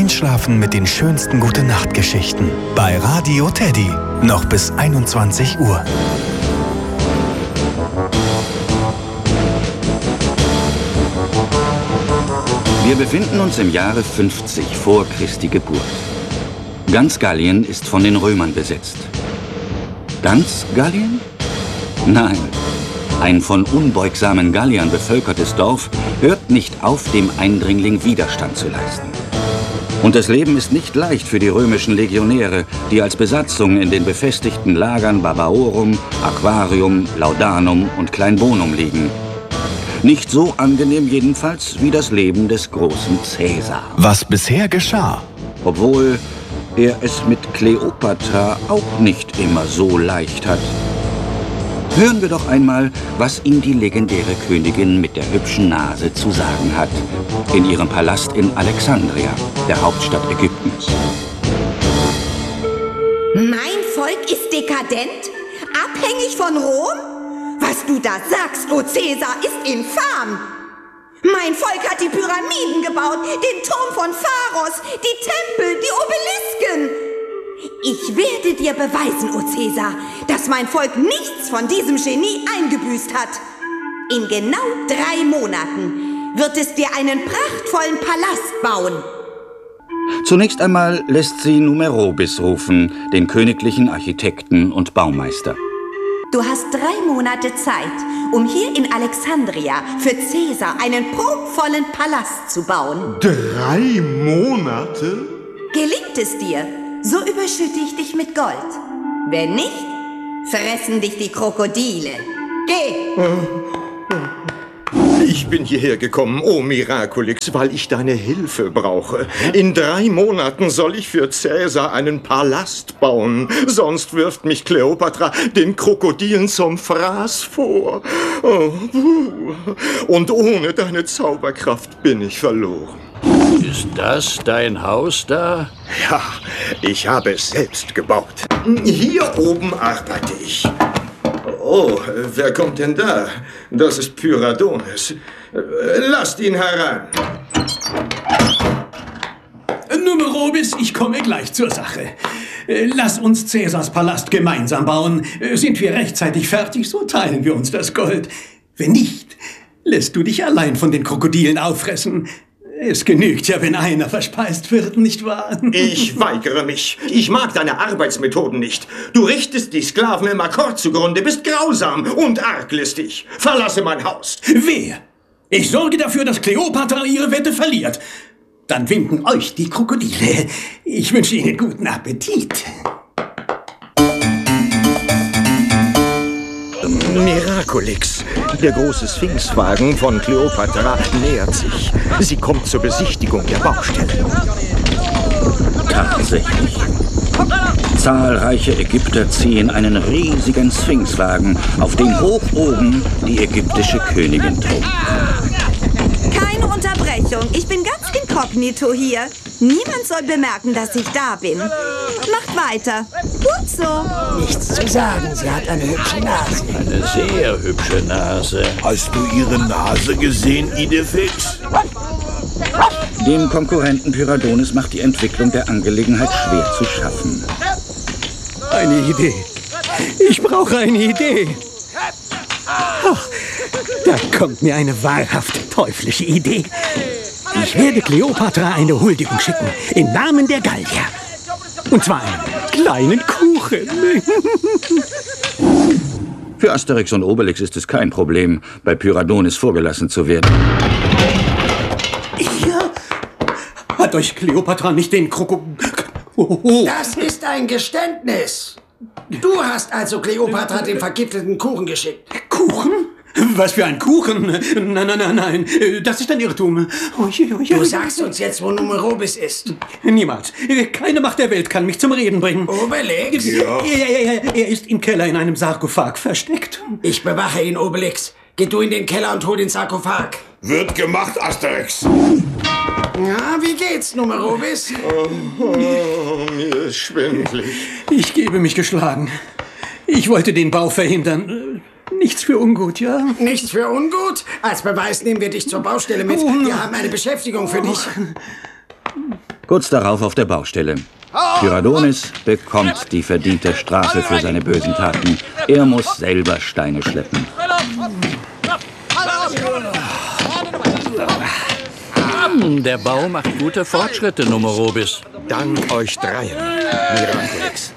Einschlafen mit den schönsten Gute-Nacht-Geschichten. Bei Radio Teddy. Noch bis 21 Uhr. Wir befinden uns im Jahre 50 vor Christi Geburt. Ganz Gallien ist von den Römern besetzt. Ganz Gallien? Nein. Ein von unbeugsamen Galliern bevölkertes Dorf hört nicht auf, dem Eindringling Widerstand zu leisten. Und das Leben ist nicht leicht für die römischen Legionäre, die als Besatzung in den befestigten Lagern Barbaorum, Aquarium, Laudanum und Kleinbonum liegen. Nicht so angenehm jedenfalls wie das Leben des großen Cäsar. Was bisher geschah. Obwohl er es mit Kleopatra auch nicht immer so leicht hat. Hören wir doch einmal, was ihm die legendäre Königin mit der hübschen Nase zu sagen hat. In ihrem Palast in Alexandria, der Hauptstadt Ägyptens. Mein Volk ist dekadent? Abhängig von Rom? Was du da sagst, o Cäsar, ist infam! Mein Volk hat die Pyramiden gebaut, den Turm von Pharos, die Tempel, die Obelisken. Ich werde dir beweisen, o Cäsar, dass mein Volk nichts von diesem Genie eingebüßt hat. In genau 3 Monaten wird es dir einen prachtvollen Palast bauen. Zunächst einmal lässt sie Numerobis rufen, den königlichen Architekten und Baumeister. Du hast 3 Monate Zeit, um hier in Alexandria für Cäsar einen prunkvollen Palast zu bauen. 3 Monate? Gelingt es dir, so überschütte ich dich mit Gold. Wenn nicht, fressen dich die Krokodile. Geh! Ich bin hierher gekommen, o Miraculix, weil ich deine Hilfe brauche. In 3 Monaten soll ich für Cäsar einen Palast bauen. Sonst wirft mich Kleopatra den Krokodilen zum Fraß vor. Oh, und ohne deine Zauberkraft bin ich verloren. Ist das dein Haus da? Ja, ich habe es selbst gebaut. Hier oben arbeite ich. Oh, wer kommt denn da? Das ist Pyradones. Lasst ihn herein. Numerobis, ich komme gleich zur Sache. Lass uns Cäsars Palast gemeinsam bauen. Sind wir rechtzeitig fertig, so teilen wir uns das Gold. Wenn nicht, lässt du dich allein von den Krokodilen auffressen. Es genügt ja, wenn einer verspeist wird, nicht wahr? Ich weigere mich. Ich mag deine Arbeitsmethoden nicht. Du richtest die Sklaven im Akkord zugrunde, bist grausam und arglistig. Verlasse mein Haus. Wer? Ich sorge dafür, dass Kleopatra ihre Wette verliert. Dann winken euch die Krokodile. Ich wünsche Ihnen guten Appetit. Miraculix, der große Sphinxwagen von Kleopatra nähert sich. Sie kommt zur Besichtigung der Baustelle. Tatsächlich. Zahlreiche Ägypter ziehen einen riesigen Sphinxwagen, auf dem hoch oben die ägyptische Königin thront. Keine Unterbrechung. Ich bin ganz inkognito hier. Niemand soll bemerken, dass ich da bin. Macht weiter. Gut so. Nichts zu sagen, sie hat eine hübsche Nase. Eine sehr hübsche Nase. Hast du ihre Nase gesehen, Idefix? Dem Konkurrenten Pyradones macht die Entwicklung der Angelegenheit schwer zu schaffen. Eine Idee. Ich brauche eine Idee. Ach, da kommt mir eine wahrhaft teuflische Idee. Ich werde Kleopatra eine Huldigung schicken, im Namen der Gallier. Und zwar einen kleinen Kuchen. Für Asterix und Obelix ist es kein Problem, bei Pyradones vorgelassen zu werden. Ihr? Hat euch Kleopatra nicht den Das ist ein Geständnis. Du hast also Kleopatra den vergifteten Kuchen geschickt. Kuchen? Was für ein Kuchen? Nein, das ist ein Irrtum. Du sagst uns jetzt, wo Numerobis ist. Niemals. Keine Macht der Welt kann mich zum Reden bringen. Obelix? Ja. Er ist im Keller in einem Sarkophag versteckt. Ich bewache ihn, Obelix. Geh du in den Keller und hol den Sarkophag. Wird gemacht, Asterix. Ja, wie geht's, Numerobis? Mir ist schwindelig. Ich gebe mich geschlagen. Ich wollte den Bau verhindern. Nichts für ungut, ja? Nichts für ungut? Als Beweis nehmen wir dich zur Baustelle mit. Wir haben eine Beschäftigung für dich. Kurz darauf auf der Baustelle. Pyradonis bekommt die verdiente Strafe für seine bösen Taten. Er muss selber Steine schleppen. Der Bau macht gute Fortschritte, Numerobis. Dank euch dreien, Miraculix.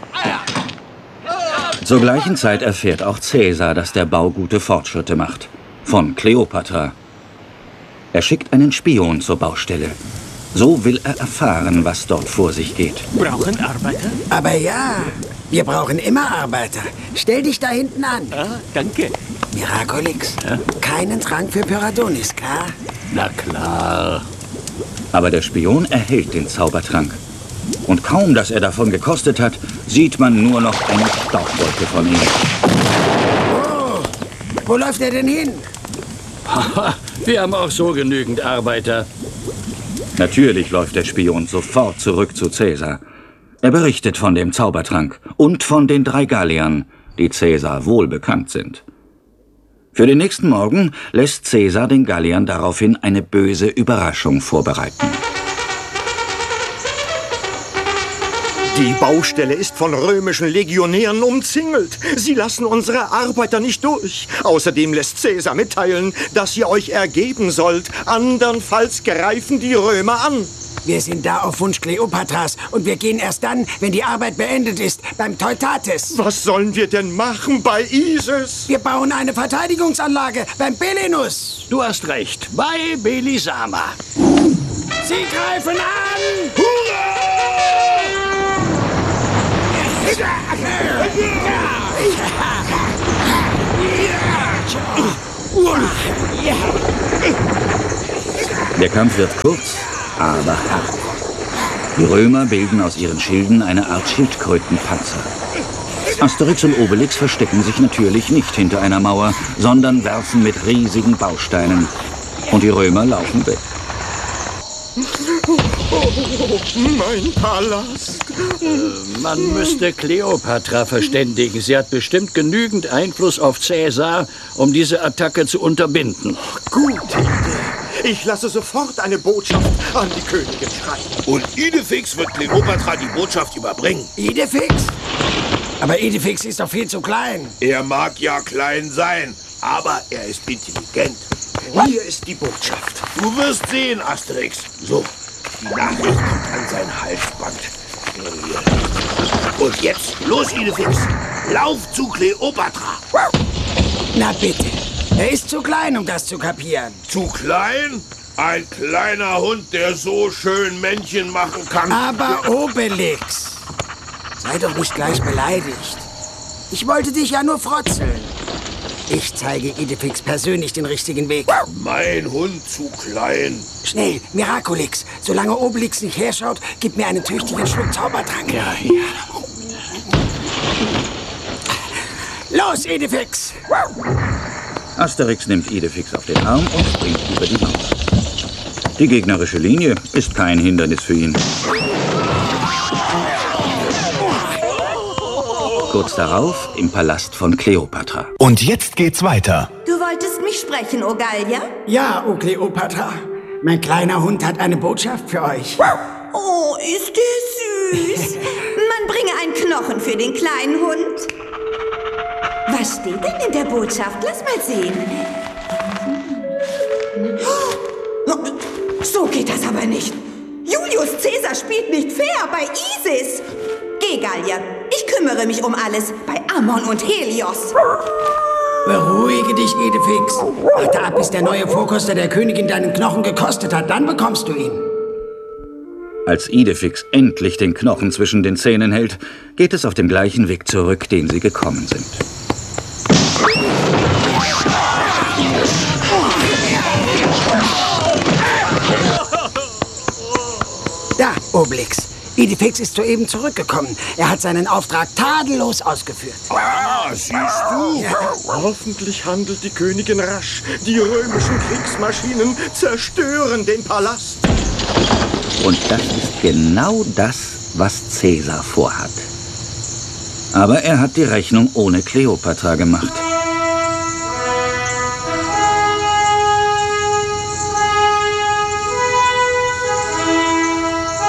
Zur gleichen Zeit erfährt auch Caesar, dass der Bau gute Fortschritte macht. Von Kleopatra. Er schickt einen Spion zur Baustelle. So will er erfahren, was dort vor sich geht. Brauchen Arbeiter? Aber ja, wir brauchen immer Arbeiter. Stell dich da hinten an. Ah, danke. Miraculix, keinen Trank für Pyradonis, klar? Na klar. Aber der Spion erhält den Zaubertrank. Und kaum, dass er davon gekostet hat, sieht man nur noch eine Staubwolke von ihm. Oh, wo läuft er denn hin? Wir haben auch so genügend Arbeiter. Natürlich läuft der Spion sofort zurück zu Caesar. Er berichtet von dem Zaubertrank und von den 3 Galliern, die Caesar wohlbekannt sind. Für den nächsten Morgen lässt Caesar den Galliern daraufhin eine böse Überraschung vorbereiten. Die Baustelle ist von römischen Legionären umzingelt. Sie lassen unsere Arbeiter nicht durch. Außerdem lässt Caesar mitteilen, dass ihr euch ergeben sollt. Andernfalls greifen die Römer an. Wir sind da auf Wunsch Kleopatras und wir gehen erst dann, wenn die Arbeit beendet ist, beim Teutates. Was sollen wir denn machen bei Isis? Wir bauen eine Verteidigungsanlage beim Belenus. Du hast recht, bei Belisama. Sie greifen an! Der Kampf wird kurz, aber hart. Die Römer bilden aus ihren Schilden eine Art Schildkrötenpanzer. Asterix und Obelix verstecken sich natürlich nicht hinter einer Mauer, sondern werfen mit riesigen Bausteinen. Und die Römer laufen weg. Mein Palast. Man müsste Kleopatra verständigen. Sie hat bestimmt genügend Einfluss auf Caesar, um diese Attacke zu unterbinden. Gute Idee. Ich lasse sofort eine Botschaft an die Königin schreiben. Und Idefix wird Kleopatra die Botschaft überbringen. Idefix? Aber Idefix ist doch viel zu klein. Er mag ja klein sein, aber er ist intelligent. Hier ist die Botschaft. Du wirst sehen, Asterix. So, die Nachricht kommt an sein Halsband. Und jetzt, los, Idefix. Lauf zu Kleopatra. Na bitte. Er ist zu klein, um das zu kapieren. Zu klein? Ein kleiner Hund, der so schön Männchen machen kann. Aber Obelix, sei doch nicht gleich beleidigt. Ich wollte dich ja nur frotzeln. Ich zeige Idefix persönlich den richtigen Weg. Mein Hund zu klein. Schnell, Miraculix. Solange Obelix nicht herschaut, gib mir einen tüchtigen Schluck Zaubertrank. Ja. Los, Idefix! Asterix nimmt Idefix auf den Arm und springt über die Mauer. Die gegnerische Linie ist kein Hindernis für ihn. Kurz darauf im Palast von Kleopatra. Und jetzt geht's weiter. Du wolltest mich sprechen, O Gallier? Ja, O Kleopatra. Mein kleiner Hund hat eine Botschaft für euch. Oh, ist der süß. Man bringe einen Knochen für den kleinen Hund. Was steht denn in der Botschaft? Lass mal sehen. So geht das aber nicht. Julius Caesar spielt nicht fair bei Isis. Geh, Gallier. Ich kümmere mich um alles bei Ammon und Helios. Beruhige dich, Idefix. Warte ab, bis der neue Vorkoster der Königin deinen Knochen gekostet hat. Dann bekommst du ihn. Als Idefix endlich den Knochen zwischen den Zähnen hält, geht es auf dem gleichen Weg zurück, den sie gekommen sind. Da, Obelix. Idefix ist soeben zurückgekommen. Er hat seinen Auftrag tadellos ausgeführt. Ah, siehst du? Ja. Hoffentlich handelt die Königin rasch. Die römischen Kriegsmaschinen zerstören den Palast. Und das ist genau das, was Caesar vorhat. Aber er hat die Rechnung ohne Kleopatra gemacht.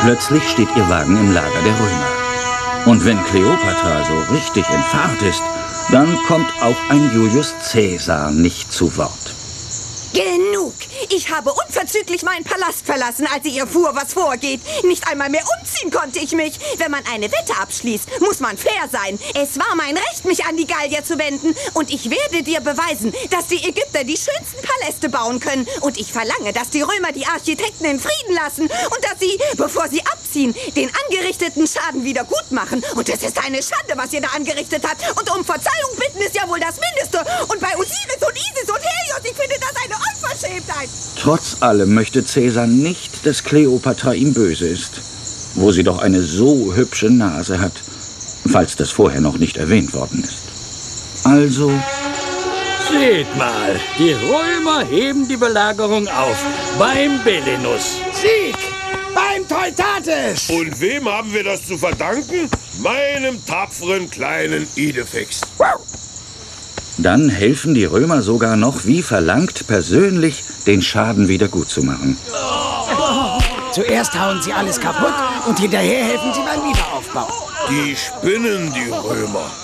Plötzlich steht ihr Wagen im Lager der Römer. Und wenn Kleopatra so richtig in Fahrt ist, dann kommt auch ein Julius Caesar nicht zu Wort. Genug! Ich habe unverzüglich meinen Palast verlassen, als sie erfuhr, was vorgeht. Nicht einmal mehr umziehen konnte ich mich. Wenn man eine Wette abschließt, muss man fair sein. Es war mein Recht, mich an die Gallier zu wenden. Und ich werde dir beweisen, dass die Ägypter die schönsten Paläste bauen können. Und ich verlange, dass die Römer die Architekten in Frieden lassen. Und dass sie, bevor sie abziehen, den angerichteten Schaden wieder gut machen. Und es ist eine Schande, was ihr da angerichtet habt. Und um Verzeihung bitten ist ja wohl das Mindeste. Und bei Osiris und Isis und Helios, ich finde das eine Unverschämtheit. Trotz allem möchte Caesar nicht, dass Kleopatra ihm böse ist, wo sie doch eine so hübsche Nase hat, falls das vorher noch nicht erwähnt worden ist. Also... Seht mal, die Römer heben die Belagerung auf, beim Belenus. Sieg! Beim Teutates! Und wem haben wir das zu verdanken? Meinem tapferen kleinen Idefix. Dann helfen die Römer sogar noch, wie verlangt, persönlich den Schaden wieder gut zu machen. Zuerst hauen sie alles kaputt und hinterher helfen sie beim Wiederaufbau. Die spinnen, die Römer.